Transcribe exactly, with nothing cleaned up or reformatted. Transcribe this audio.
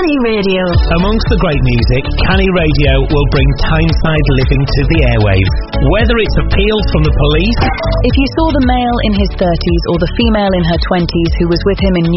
Canny Radio. Amongst the great music, Canny Radio will bring Tyneside living to the airwaves. Whether it's appeals from the police... If you saw the male in his thirties or the female in her twenties who was with him in